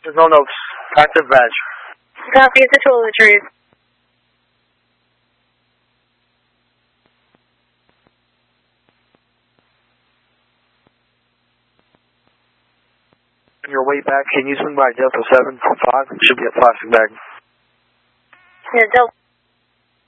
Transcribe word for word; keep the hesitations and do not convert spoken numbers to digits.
There's no notes. Active badge. Copy the toiletries. On your way back, can you swing by Delta seven five? Should be a plastic bag. Yeah, Delta.